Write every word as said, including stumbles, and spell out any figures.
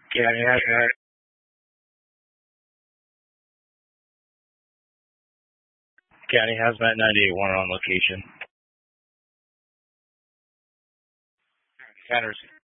County Hazmat. County Hazmat ninety-eight one on location. Patterson.